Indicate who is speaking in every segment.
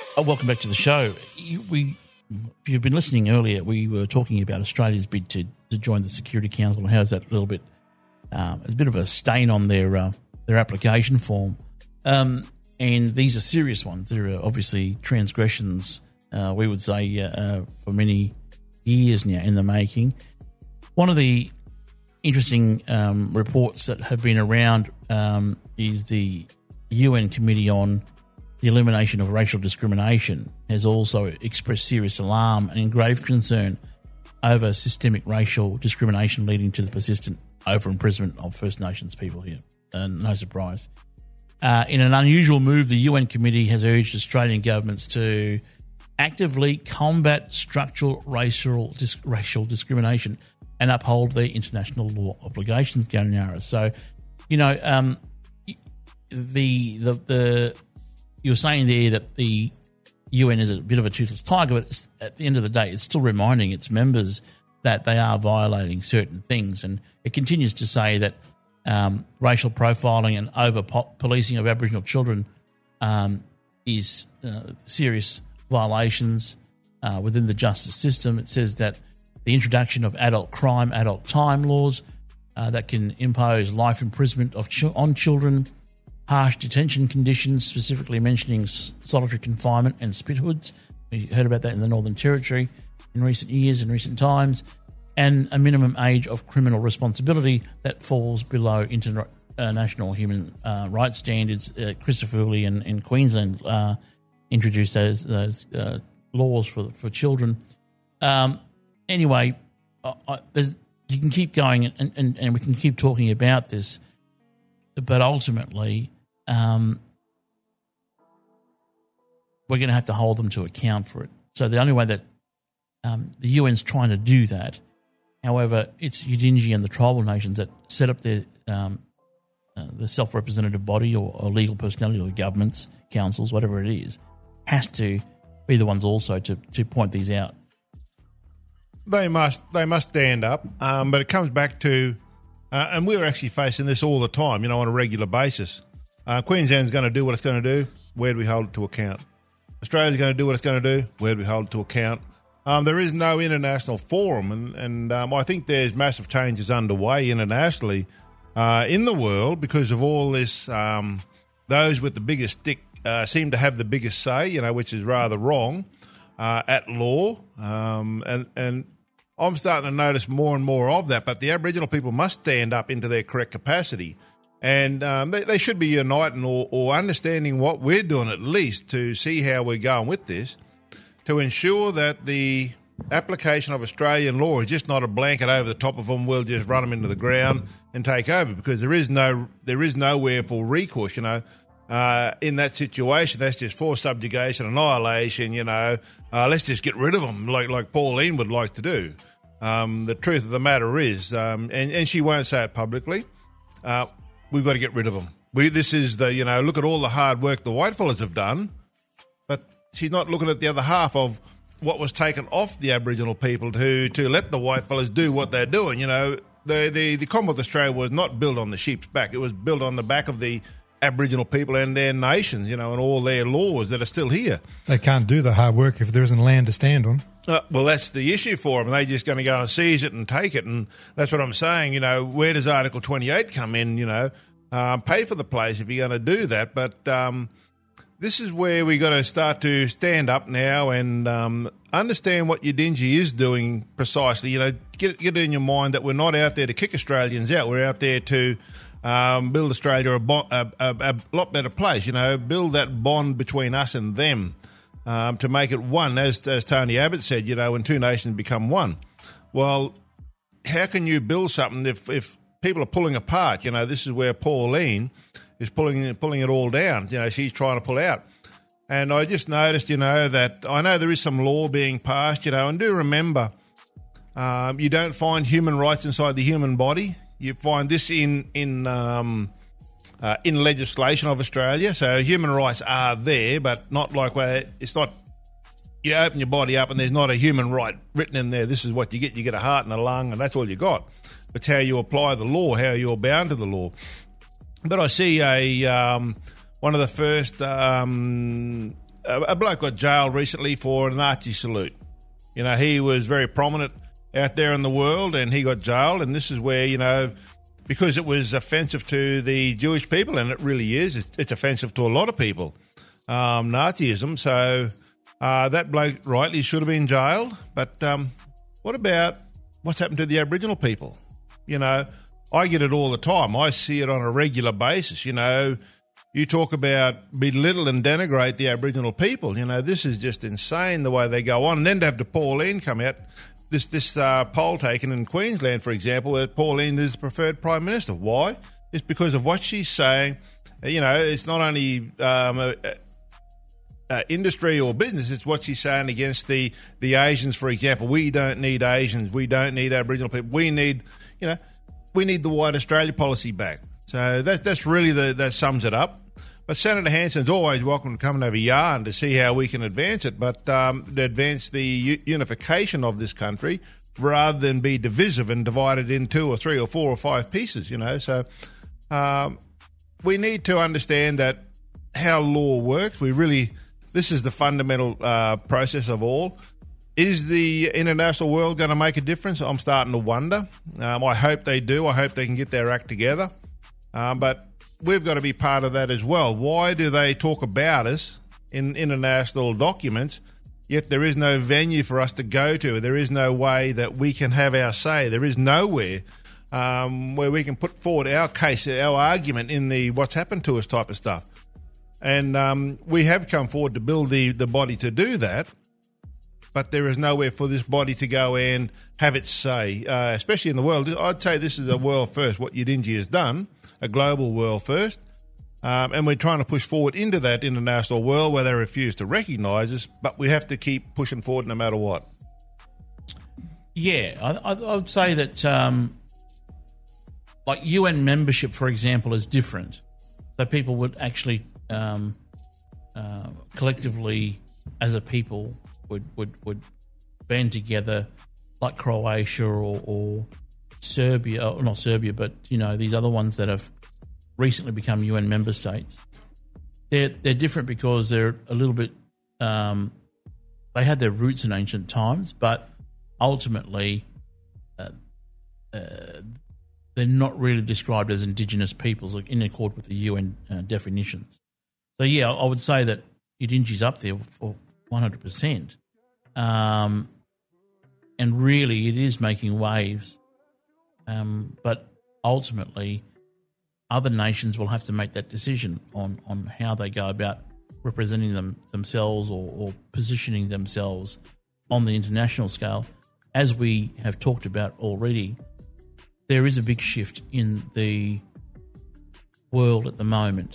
Speaker 1: Welcome back to the show. If you've been listening earlier, we were talking about Australia's bid to join the Security Council and how's that a little bit, it's a bit of a stain on their application form. And these are serious ones. There are obviously transgressions, we would say, for many years now in the making. One of the interesting reports that have been around is the UN Committee on the Elimination of Racial Discrimination has also expressed serious alarm and grave concern over systemic racial discrimination leading to the persistent over-imprisonment of First Nations people here. No surprise. In an unusual move, the UN Committee has urged Australian governments to actively combat structural racial discrimination and uphold their international law obligations, Garinara. So, you're saying there that the UN is a bit of a toothless tiger, but at the end of the day, it's still reminding its members that they are violating certain things. And it continues to say that racial profiling and over-policing of Aboriginal children is serious violations within the justice system. It says that the introduction of adult time laws that can impose life imprisonment on children, harsh detention conditions, specifically mentioning solitary confinement and spit hoods. We heard about that in the Northern Territory in recent years, in recent times, and a minimum age of criminal responsibility that falls below international human rights standards. Christopher Hooley in Queensland introduced those laws for children. Anyway, you can keep going and we can keep talking about this, but ultimately we're going to have to hold them to account for it. So the only way that the UN's trying to do that, however, it's Yidinji and the tribal nations that set up their the self-representative body or legal personality or governments, councils, whatever it is, has to be the ones also to point these out.
Speaker 2: They must stand up, but it comes back to, and we're actually facing this all the time, on a regular basis. Queensland's going to do what it's going to do. Where do we hold it to account? Australia's going to do what it's going to do. Where do we hold it to account? There is no international forum, and I think there's massive changes underway internationally in the world because of all this. Those with the biggest stick seem to have the biggest say, which is rather wrong at law, and I'm starting to notice more and more of that. But the Aboriginal people must stand up into their correct capacity. And they should be uniting or understanding what we're doing at least to see how we're going with this, to ensure that the application of Australian law is just not a blanket over the top of them. We'll just run them into the ground and take over, because there is nowhere for recourse. In that situation, that's just forced subjugation, annihilation. Let's just get rid of them, like Pauline would like to do. The truth of the matter is, and she won't say it publicly. We've got to get rid of them. This is look at all the hard work the whitefellas have done, but she's not looking at the other half of what was taken off the Aboriginal people to let the whitefellas do what they're doing. The Commonwealth of Australia was not built on the sheep's back. It was built on the back of the Aboriginal people and their nations, and all their laws that are still here.
Speaker 3: They can't do the hard work if there isn't land to stand on.
Speaker 2: Well, that's the issue for them. They're just going to go and seize it and take it, and that's what I'm saying. Where does Article 28 come in? Pay for the place if you're going to do that. But this is where we got to start to stand up now and understand what Yidinji is doing precisely. Get it in your mind that we're not out there to kick Australians out. We're out there to build Australia a lot better place. Build that bond between us and them. To make it one, as Tony Abbott said, when two nations become one. Well, how can you build something if people are pulling apart? This is where Pauline is pulling it all down. She's trying to pull out. And I just noticed, that I know there is some law being passed, and do remember, you don't find human rights inside the human body. You find this in legislation of Australia. So human rights are there, but not like where it's not, you open your body up and there's not a human right written in there. This is what you get. You get a heart and a lung and that's all you got. It's how you apply the law, how you're bound to the law. But I see one of the first a bloke got jailed recently for a Nazi salute. You know, he was very prominent out there in the world, and he got jailed. And this is where, you know, because it was offensive to the Jewish people, and it really is. It's offensive to a lot of people, Nazism. So that bloke rightly should have been jailed. But what about what's happened to the Aboriginal people? You know, I get it all the time. I see it on a regular basis. You know, you talk about belittle and denigrate the Aboriginal people. You know, this is just insane the way they go on. And then to have the Pauline come out, this poll taken in Queensland, for example, where Pauline is the preferred Prime Minister. Why? It's because of what she's saying. You know, it's not only industry or business, it's what she's saying against the Asians, for example. We don't need Asians. We don't need Aboriginal people. We need, you know, we need the White Australia policy back. So that's really that sums it up. But Senator Hanson's always welcome to come over Yarn to see how we can advance it, but to advance the unification of this country rather than be divisive and divided in 2 or 3 or 4 or 5 pieces, you know. So we need to understand that how law works. This is the fundamental process of all. Is the international world going to make a difference? I'm starting to wonder. I hope they do. I hope they can get their act together. But we've got to be part of that as well. Why do they talk about us in international documents, yet there is no venue for us to go to? There is no way that we can have our say. There is nowhere where we can put forward our case, our argument in the what's happened to us type of stuff. And we have come forward to build the body to do that, but there is nowhere for this body to go and have its say, especially in the world. I'd say this is a world first, what Yidinji has done, a global world first. And we're trying to push forward into that international world where they refuse to recognise us, but we have to keep pushing forward no matter what.
Speaker 1: Yeah, I would say that like UN membership, for example, is different. So people would actually collectively, as a people, would band together, like Croatia or Serbia, or not Serbia, but you know these other ones that have recently become UN member states. They're different because they're a little bit. They had their roots in ancient times, but ultimately, they're not really described as indigenous peoples in accord with the UN definitions. So yeah, I would say that Yidinji's up there for 100%, and really it is making waves. But ultimately, other nations will have to make that decision on how they go about representing themselves or positioning themselves on the international scale. As we have talked about already, there is a big shift in the world at the moment.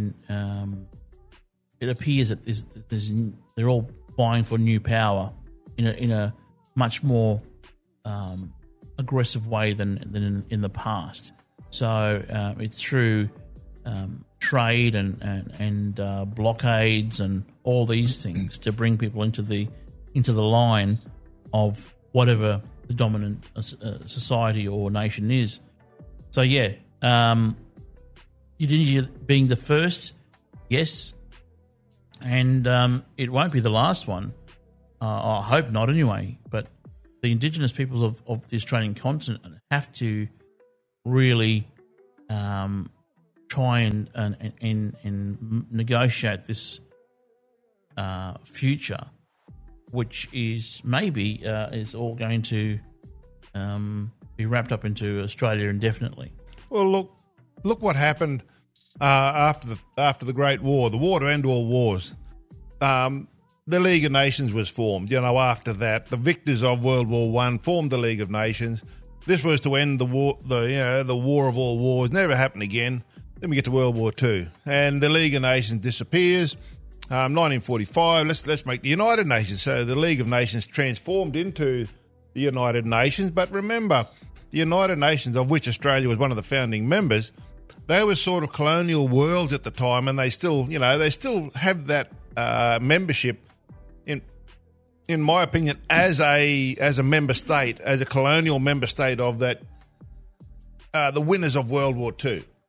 Speaker 1: It appears that they're all vying for new power in a much more aggressive way than in the past. So it's through trade and blockades and all these things to bring people into the line of whatever the dominant society or nation is. So yeah, Yidinji being the first, yes, and it won't be the last one. I hope not anyway, but the indigenous peoples of the Australian continent have to really try and negotiate this future, which is maybe is all going to be wrapped up into Australia indefinitely.
Speaker 2: Well, look what happened after the Great War, the war to end all wars. The League of Nations was formed. You know, after that, the victors of World War I formed the League of Nations. This was to end the war, the war of all wars. Never happened again. Then we get to World War II, and the League of Nations disappears. 1945. Let's make the United Nations. So the League of Nations transformed into the United Nations. But remember, the United Nations, of which Australia was one of the founding members, they were sort of colonial worlds at the time, and they still have that membership. In my opinion, as a member state, as a colonial member state of that, the winners of World War II.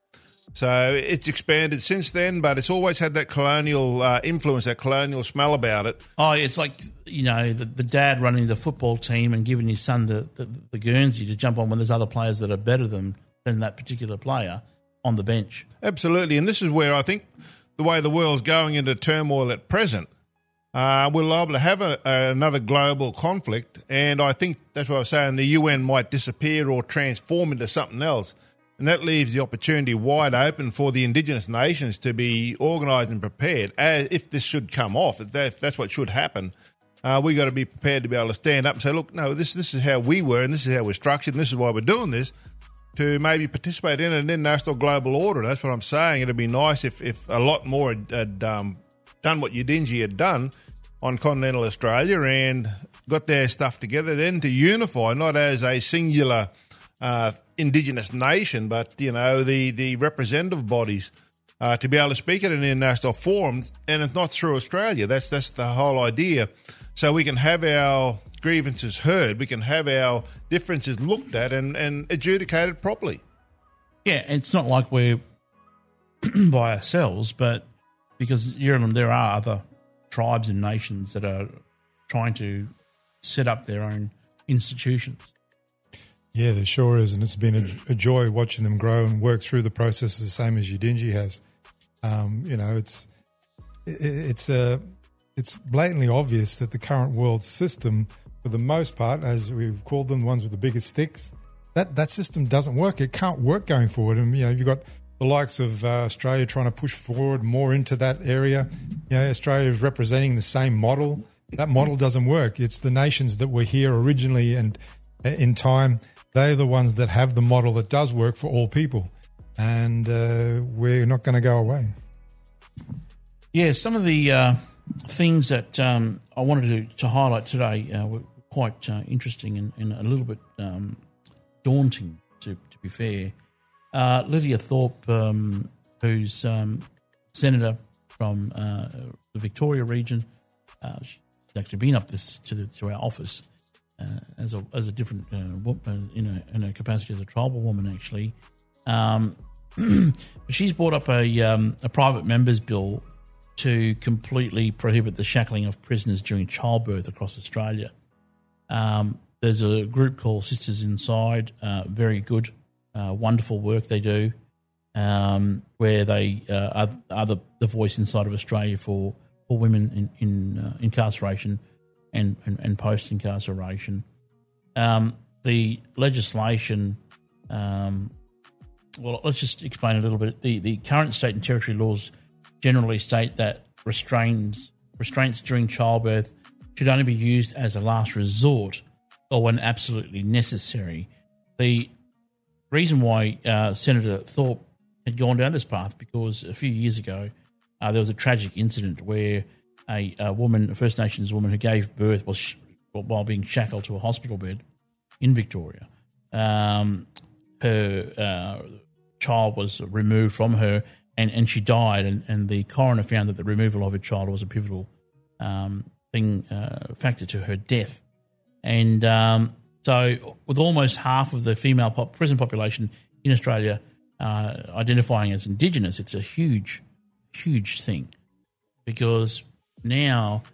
Speaker 2: So it's expanded since then, but it's always had that colonial influence, that colonial smell about it.
Speaker 1: Oh, it's like, the dad running the football team and giving his son the Guernsey to jump on when there's other players that are better than that particular player on the bench.
Speaker 2: Absolutely, and this is where I think the way the world's going into turmoil at present, we'll able to have another global conflict, and I think that's what I was saying, the UN might disappear or transform into something else. And that leaves the opportunity wide open for the Indigenous nations to be organised and prepared. If this should come off, if that's what should happen, we got to be prepared to be able to stand up and say, look, no, this is how we were and this is how we're structured and this is why we're doing this, to maybe participate in an international global order. That's what I'm saying. It'd be nice if a lot more had done what Udingi had done on continental Australia and got their stuff together, then to unify, not as a singular Indigenous nation, but the representative bodies to be able to speak at an international forum, and it's not through Australia. That's the whole idea. So we can have our grievances heard, we can have our differences looked at and adjudicated properly.
Speaker 1: Yeah, it's not like we're by ourselves, but because there are other tribes and nations that are trying to set up their own institutions.
Speaker 3: Yeah, there sure is, and it's been a joy watching them grow and work through the process the same as Udingi has. It's blatantly obvious that the current world system, for the most part, as we've called them, the ones with the biggest sticks, that system doesn't work. It can't work going forward. And you've got the likes of Australia trying to push forward more into that area. Australia is representing the same model. That model doesn't work. It's the nations that were here originally and in time. They're the ones that have the model that does work for all people, and we're not going to go away.
Speaker 1: Yeah, some of the things that I wanted to highlight today were quite interesting and a little bit daunting, to be fair. Lydia Thorpe, who's Senator from the Victoria region, she's actually been up to our office. As a different woman in a capacity as a tribal woman, actually, she's brought up a private member's bill to completely prohibit the shackling of prisoners during childbirth across Australia. There's a group called Sisters Inside, very good, wonderful work they do, where they are the voice inside of Australia for women in incarceration and post-incarceration. The legislation, let's just explain a little bit. The current state and territory laws generally state that restraints during childbirth should only be used as a last resort or when absolutely necessary. The reason why Senator Thorpe had gone down this path, because a few years ago there was a tragic incident where a woman, a First Nations woman who gave birth while being shackled to a hospital bed in Victoria. Her child was removed from her and she died, and the coroner found that the removal of her child was a pivotal factor to her death. And so with almost half of the female prison population in Australia identifying as Indigenous, it's a huge, huge thing, because now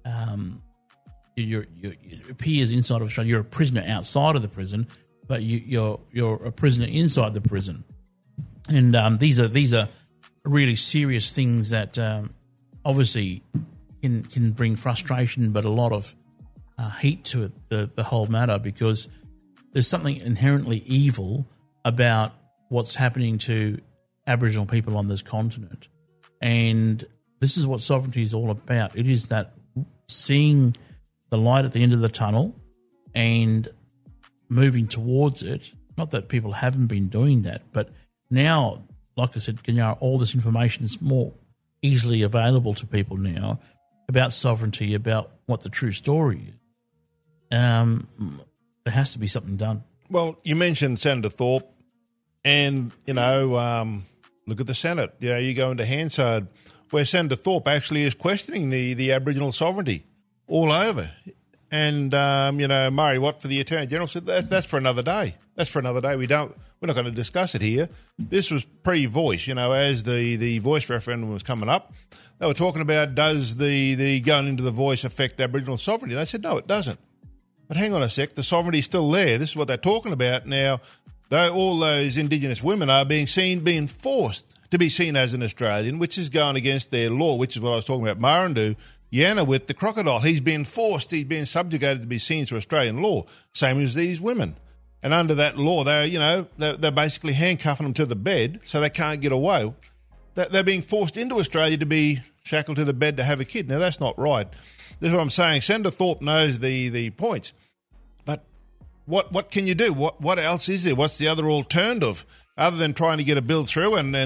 Speaker 1: it appears inside of Australia you're a prisoner outside of the prison, but you're a prisoner inside the prison, and these are really serious things that obviously can bring frustration, but a lot of heat to it, the whole matter, because there's something inherently evil about what's happening to Aboriginal people on this continent, and this is what sovereignty is all about. It is that seeing the light at the end of the tunnel and moving towards it. Not that people haven't been doing that, but now, like I said, all this information is more easily available to people now about sovereignty, about what the true story is. There has to be something done. Well,
Speaker 2: you mentioned Senator Thorpe, and, look at the Senate. You go into Hansard, where Senator Thorpe actually is questioning the Aboriginal sovereignty all over. And, Murray Watt for the Attorney General said that's for another day. That's for another day. We're we're not going to discuss it here. This was pre-voice, as the voice referendum was coming up. They were talking about, does the going into the voice affect Aboriginal sovereignty? They said, no, it doesn't. But hang on a sec, the sovereignty's still there. This is what they're talking about now. Though all those Indigenous women are being forced to be seen as an Australian, which is going against their law, which is what I was talking about Marandu Yana with the crocodile. He's been subjugated to be seen through Australian law, same as these women. And under that law, they're basically handcuffing them to the bed so they can't get away. They're being forced into Australia to be shackled to the bed to have a kid. Now, that's not right. This is what I'm saying. Senator Thorpe knows the points. But what can you do? What else is there? What's the other alternative other than trying to get a bill through? And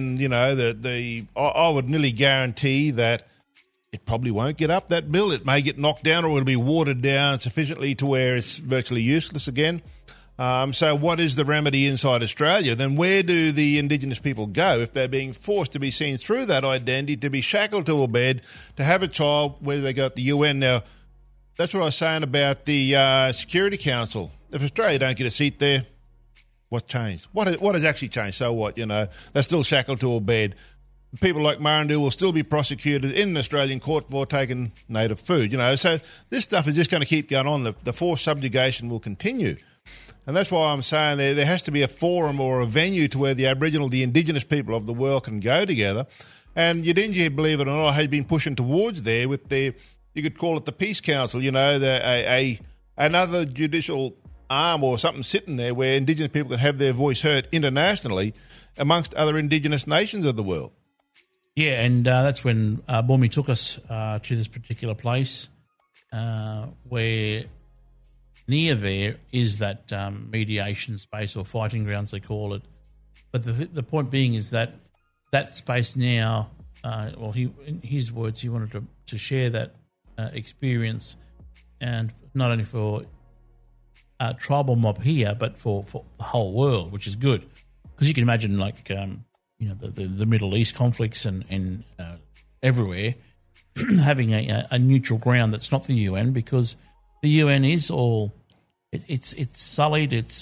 Speaker 2: I would nearly guarantee that it probably won't get up, that bill. It may get knocked down, or it'll be watered down sufficiently to where it's virtually useless again. So what is the remedy inside Australia? Then where do the Indigenous people go if they're being forced to be seen through that identity, to be shackled to a bed, to have a child? Where do they go at the UN? Now, that's what I was saying about the Security Council. If Australia don't get a seat there, what's changed? What has actually changed? So what? They're still shackled to a bed. People like Marandu will still be prosecuted in an Australian court for taking native food. So this stuff is just going to keep going on. The forced subjugation will continue. And that's why I'm saying there has to be a forum or a venue to where the Aboriginal, the Indigenous people of the world can go together. And Yidinji, believe it or not, has been pushing towards there with you could call it the Peace Council, another judicial arm or something sitting there where Indigenous people can have their voice heard internationally amongst other Indigenous nations of the world.
Speaker 1: Yeah, and that's when Bumi took us to this particular place where near there is that mediation space or fighting grounds, they call it. But the point being is that space now, in his words, he wanted to share that experience, and not only for tribal mob here, but for the whole world, which is good. Because you can imagine, the Middle East conflicts and everywhere, having a neutral ground that's not the UN, because the UN is all it's sullied. It's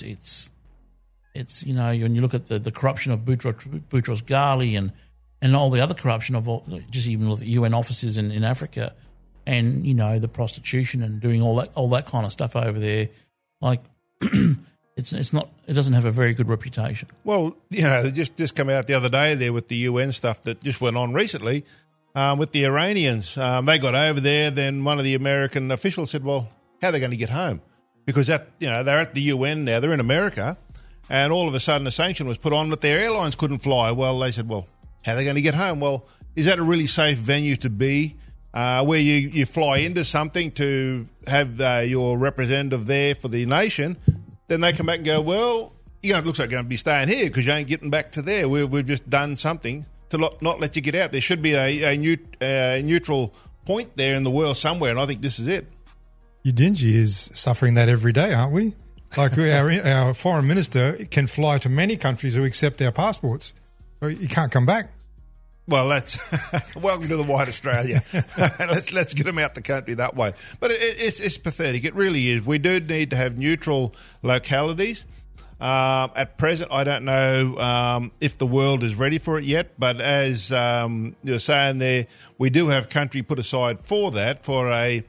Speaker 1: when you look at the corruption of Boutros Ghali and all the other corruption of just even look at UN offices in Africa, and the prostitution and doing all that kind of stuff over there, like. It's not. It doesn't have a very good reputation.
Speaker 2: Well, they just come out the other day there with the UN stuff that just went on recently with the Iranians. They got over there. Then one of the American officials said, "Well, how are they going to get home?" Because they're at the UN now. They're in America, and all of a sudden a sanction was put on that their airlines couldn't fly. Well, they said, "Well, how are they going to get home?" Well, is that a really safe venue to be? Where you fly into something to have your representative there for the nation, then they come back and go, well, it looks like you're going to be staying here because you ain't getting back to there. We've just done something to not let you get out. There should be a neutral point there in the world somewhere, and I think this is it.
Speaker 3: Yidinji is suffering that every day, aren't we? Like our foreign minister can fly to many countries who accept our passports. You can't come back.
Speaker 2: Well, that's welcome to the white Australia. let's get them out the country that way. But it's pathetic. It really is. We do need to have neutral localities. At present, I don't know if the world is ready for it yet. But as you're saying there, we do have country put aside for that, for a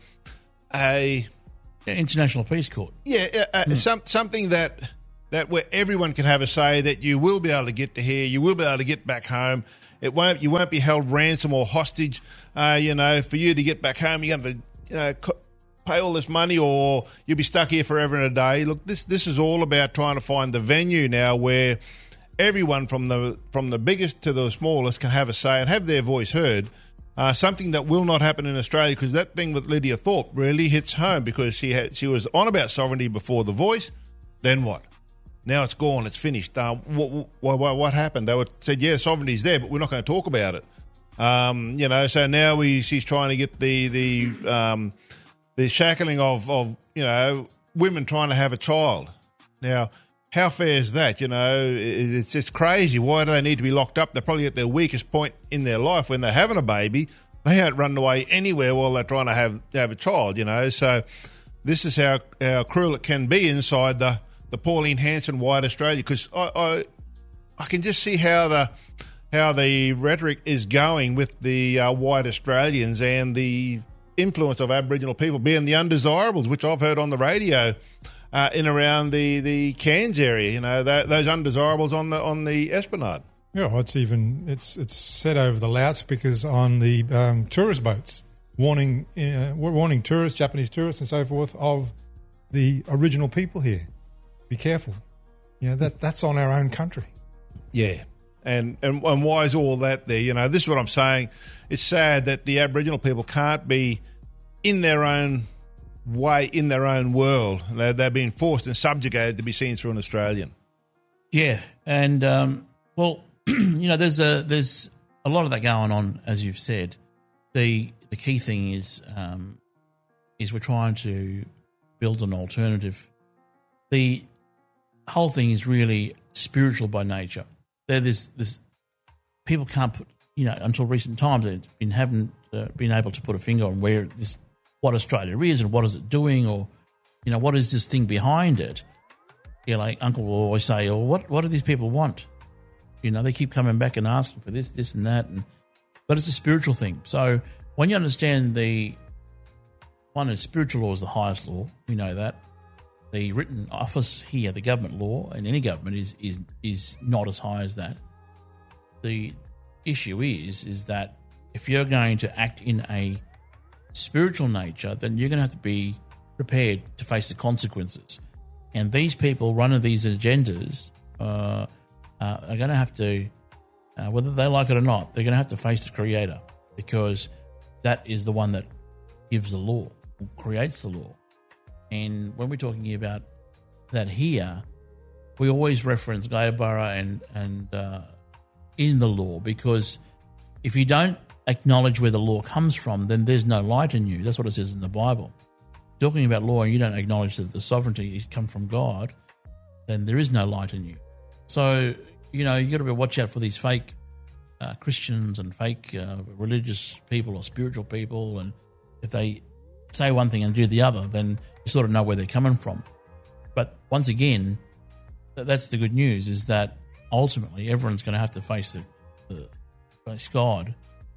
Speaker 1: international peace court.
Speaker 2: Yeah, something that where everyone can have a say, that you will be able to get to here, you will be able to get back home. You won't be held ransom or hostage. For you to get back home, you're going to pay all this money, or you'll be stuck here forever and a day. Look, this is all about trying to find the venue now where everyone from the biggest to the smallest can have a say and have their voice heard. Something that will not happen in Australia, because that thing with Lydia Thorpe really hits home, because she was on about sovereignty before the voice. Then what? Now it's gone. It's finished. What happened? They said, yeah, sovereignty's there, but we're not going to talk about it. So now she's trying to get the shackling of women trying to have a child. Now, how fair is that? It's just crazy. Why do they need to be locked up? They're probably at their weakest point in their life when they're having a baby. They aren't running away anywhere while they're trying to have a child. So this is how cruel it can be inside the Pauline Hanson white Australia. Because I can just see how the rhetoric is going with the white Australians and the influence of Aboriginal people being the undesirables, which I've heard on the radio in around the Cairns area. You know, those undesirables on the Esplanade.
Speaker 3: Yeah, it's said over the loudspeakers on the tourist boats, warning tourists, Japanese tourists, and so forth of the original people here. Be careful. You know, that's on our own country.
Speaker 2: Yeah. And why is all that there? You know, this is what I'm saying. It's sad that the Aboriginal people can't be in their own way, in their own world. They're being forced and subjugated to be seen through an Australian.
Speaker 1: Yeah, and well, you know, there's a lot of that going on, as you've said. The key thing is we're trying to build an alternative. The whole thing is really spiritual by nature. There's people can't put, you know, until recent times they haven't been able to put a finger on what Australia is and what is it doing, or, you know, what is this thing behind it. You know, like Uncle will always say, "Oh, what do these people want?" You know, they keep coming back and asking for this and that, but it's a spiritual thing. So when you understand spiritual law is the highest law, we know that. The written office here, the government law, and any government is not as high as that. The issue is that if you're going to act in a spiritual nature, then you're going to have to be prepared to face the consequences. And these people running these agendas are going to have to, whether they like it or not, they're going to have to face the Creator, because that is the one that gives the law, creates the law. And when we're talking about that here, we always reference Gayabara and in the law, because if you don't acknowledge where the law comes from, then there's no light in you. That's what it says in the Bible. Talking about law and you don't acknowledge that the sovereignty comes from God, then there is no light in you. So, you know, you got to watch out for these fake Christians and fake religious people or spiritual people, and if they say one thing and do the other, then you sort of know where they're coming from. But once again, that's the good news, is that ultimately everyone's going to have to face face God,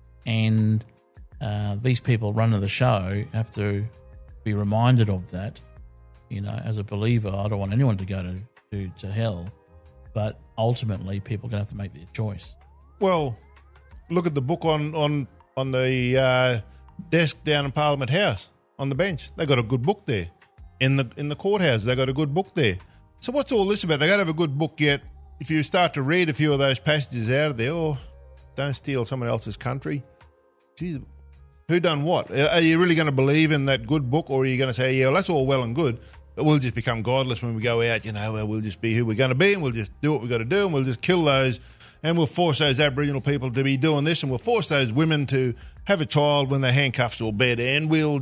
Speaker 1: and these people running the show have to be reminded of that. You know, as a believer, I don't want anyone to go to hell, but ultimately people are going to have to make their choice.
Speaker 2: Well, look at the book on the desk down in Parliament House on the bench. They got a good book there. In the courthouse, they got a good book there. So what's all this about? They got to have a good book, yet if you start to read a few of those passages out of there, don't steal someone else's country. Geez, who done what? Are you really going to believe in that good book, or are you going to say, yeah, well, that's all well and good, but we'll just become godless when we go out, you know, we'll just be who we're going to be, and we'll just do what we've got to do, and we'll just kill those, and we'll force those Aboriginal people to be doing this, and we'll force those women to have a child when they're handcuffed to a bed, and we'll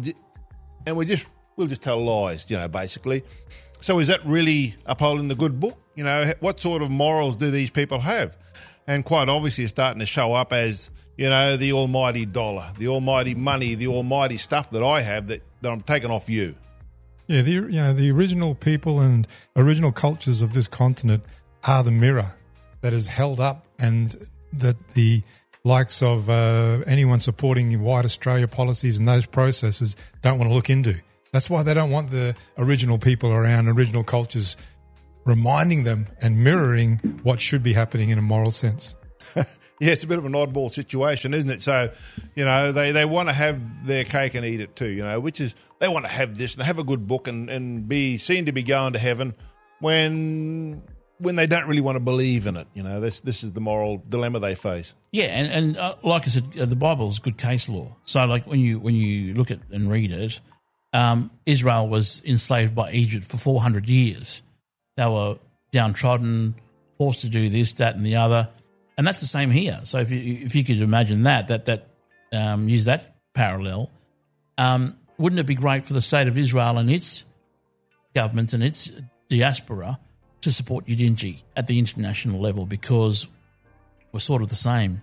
Speaker 2: just tell lies, you know, basically. So is that really upholding the good book? You know, what sort of morals do these people have? And quite obviously it's starting to show up as, you know, the almighty dollar, the almighty money, the almighty stuff that I have that I'm taking off you.
Speaker 3: Yeah, the original people and original cultures of this continent are the mirror that is held up, and that the likes of anyone supporting white Australia policies and those processes don't want to look into. That's why they don't want the original people around, original cultures, reminding them and mirroring what should be happening in a moral sense.
Speaker 2: Yeah, it's a bit of an oddball situation, isn't it? So, you know, they want to have their cake and eat it too, you know, which is they want to have this and have a good book and be seen to be going to heaven when they don't really want to believe in it. You know, this is the moral dilemma they face.
Speaker 1: Yeah, and like I said, the Bible is good case law. So, like when you look at and read it, Israel was enslaved by Egypt for 400 years. They were downtrodden, forced to do this, that, and the other, and that's the same here. So, if you could imagine that use that parallel, wouldn't it be great for the state of Israel and its government and its diaspora to support Udinji at the international level, because we're sort of the same.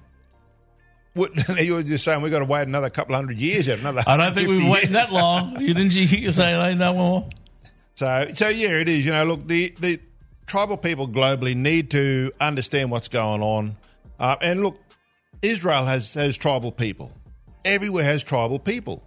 Speaker 2: You were just saying we've got to wait another couple of hundred years.
Speaker 1: I don't think we've waited that long. Udinji, you say no more.
Speaker 2: So yeah, it is. You know, look, the tribal people globally need to understand what's going on. And look, Israel has tribal people. Everywhere has tribal people.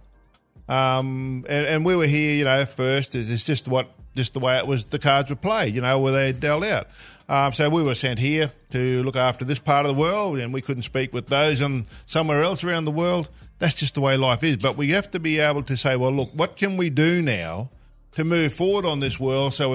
Speaker 2: And we were here, first. It's just the way it was. The cards were played, where they dealt out. So we were sent here to look after this part of the world, and we couldn't speak with those and somewhere else around the world. That's just the way life is. But we have to be able to say, well, look, what can we do now to move forward on this world so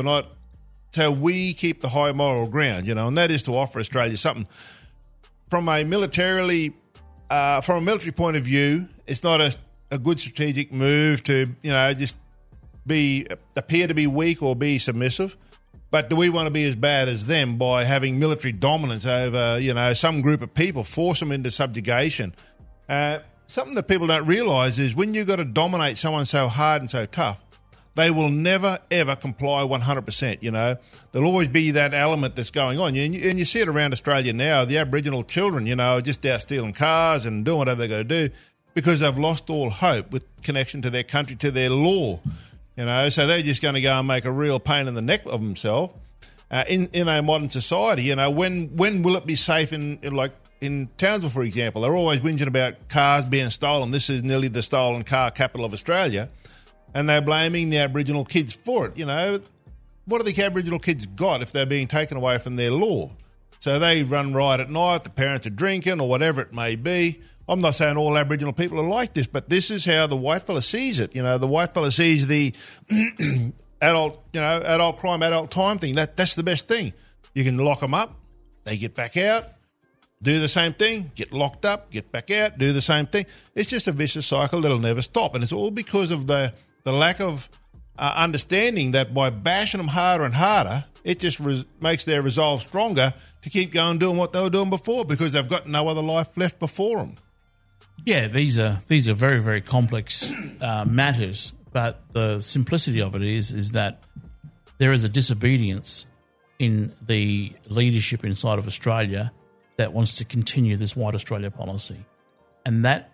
Speaker 2: we keep the high moral ground, and that is to offer Australia something. From a military point of view, it's not a good strategic move to, just appear to be weak or be submissive. But do we want to be as bad as them by having military dominance over, some group of people, force them into subjugation? Something that people don't realise is when you've got to dominate someone so hard and so tough, they will never, ever comply 100%, There'll always be that element that's going on. And you see it around Australia now. The Aboriginal children, are just out stealing cars and doing whatever they've got to do because they've lost all hope with connection to their country, to their law, So they're just going to go and make a real pain in the neck of themselves in a modern society. When will it be safe in Townsville, for example? They're always whinging about cars being stolen. This is nearly the stolen car capital of Australia. And they're blaming the Aboriginal kids for it. What do the Aboriginal kids got if they're being taken away from their law? So they run riot at night, the parents are drinking or whatever it may be. I'm not saying all Aboriginal people are like this, but this is how the white fella sees it. The white fella sees the adult crime, adult time thing. That's the best thing. You can lock them up, they get back out, do the same thing, get locked up, get back out, do the same thing. It's just a vicious cycle that'll never stop. And it's all because of the lack of understanding that by bashing them harder and harder, it just makes their resolve stronger to keep going doing what they were doing before because they've got no other life left before them.
Speaker 1: Yeah, these are very, very complex matters, but the simplicity of it is that there is a disobedience in the leadership inside of Australia that wants to continue this White Australia policy. And that,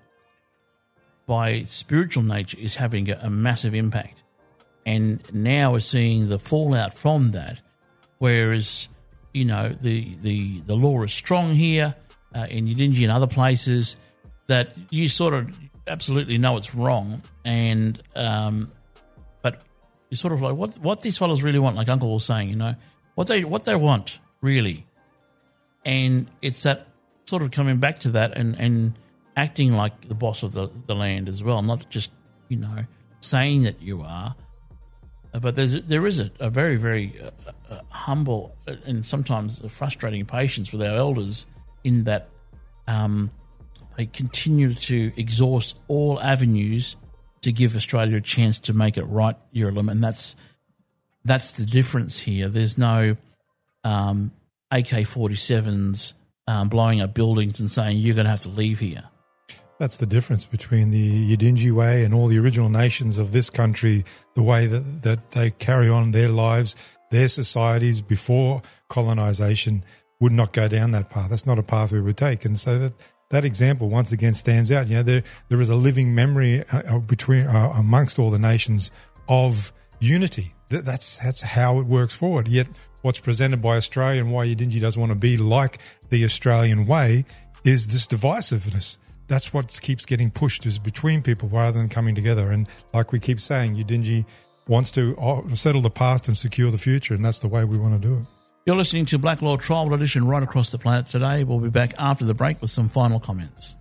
Speaker 1: by spiritual nature, is having a massive impact. And now we're seeing the fallout from that, whereas, the law is strong here in Yidinji and other places that you sort of absolutely know it's wrong, and but you sort of like what these fellas really want, like Uncle was saying, what they want really, and it's that sort of coming back to that and acting like the boss of the land as well, not just saying that you are, but there is a very, very humble and sometimes frustrating patience with our elders in that they continue to exhaust all avenues to give Australia a chance to make it right, Yurlum, and that's the difference here. There's no AK-47s blowing up buildings and saying you're going to have to leave here.
Speaker 3: That's the difference between the Yidinji way and all the original nations of this country, the way that they carry on their lives, their societies before colonisation would not go down that path. That's not a path we would take. And so that example once again stands out. There is a living memory between amongst all the nations of unity. That's how it works forward. Yet what's presented by Australia and why Yidinji doesn't want to be like the Australian way is this divisiveness. That's what keeps getting pushed, is between people rather than coming together. And like we keep saying, Yidinji wants to settle the past and secure the future, and that's the way we want to do it.
Speaker 1: You're listening to Black Law Tribal Edition right across the planet today. We'll be back after the break with some final comments.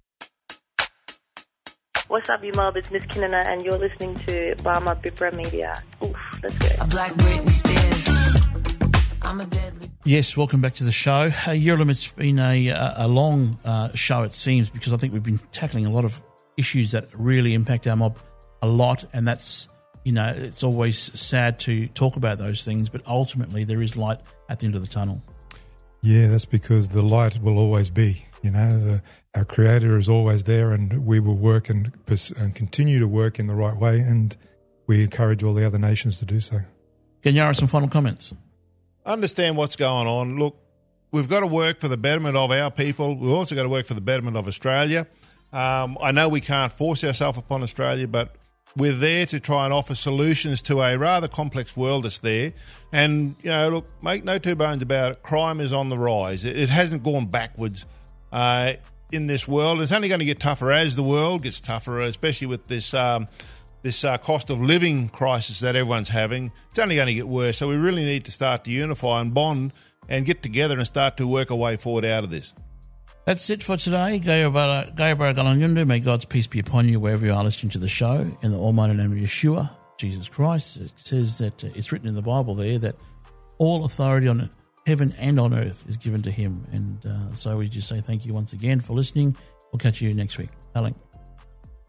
Speaker 4: What's up, you mob? It's Miss Kinana, and you're listening to Barma Bipra Media. Oof, let's go.
Speaker 5: A Black Britney Spears. I'm a deadly.
Speaker 1: Yes, welcome back to the show. Yurlum, it's been a long show, it seems, because I think we've been tackling a lot of issues that really impact our mob a lot, and that's, it's always sad to talk about those things, but ultimately there is light at the end of the tunnel.
Speaker 3: Yeah, that's because the light will always be. Our Creator is always there, and we will work and continue to work in the right way, and we encourage all the other nations to do so.
Speaker 1: Ganyara, some final comments?
Speaker 2: Understand what's going on. Look, we've got to work for the betterment of our people. We've also got to work for the betterment of Australia. I know we can't force ourselves upon Australia, but we're there to try and offer solutions to a rather complex world that's there. And, look, make no two bones about it, crime is on the rise. It hasn't gone backwards in this world. It's only going to get tougher as the world gets tougher, especially with this cost of living crisis that everyone's having. It's only going to get worse. So we really need to start to unify and bond and get together and start to work our way forward out of this.
Speaker 1: That's it for today. Gaya Baragalangundu. May God's peace be upon you wherever you are listening to the show. In the almighty name of Yeshua, Jesus Christ. It says that it's written in the Bible there that all authority on heaven and on earth is given to him. And so we just say thank you once again for listening. We'll catch you next week. Alan.